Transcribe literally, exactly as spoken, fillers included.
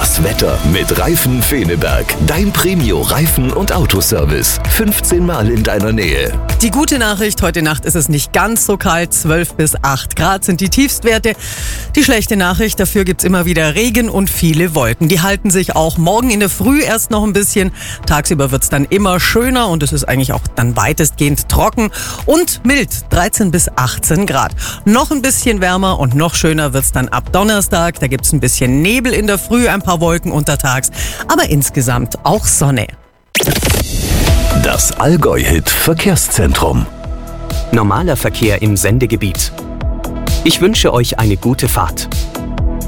Das Wetter mit Reifen Feneberg. Dein Premio Reifen- und Autoservice. fünfzehn Mal in deiner Nähe. Die gute Nachricht, heute Nacht ist es nicht ganz so kalt. zwölf bis acht Grad sind die Tiefstwerte. Die schlechte Nachricht, dafür gibt's immer wieder Regen und viele Wolken. Die halten sich auch morgen in der Früh erst noch ein bisschen. Tagsüber wird's dann immer schöner und es ist eigentlich auch dann weitestgehend trocken und mild. dreizehn bis achtzehn Grad. Noch ein bisschen wärmer und noch schöner wird's dann ab Donnerstag. Da gibt's ein bisschen Nebel in der Früh, ein paar Wolken untertags, aber insgesamt auch Sonne. Das Allgäu-Hit Verkehrszentrum. Normaler Verkehr im Sendegebiet. Ich wünsche euch eine gute Fahrt.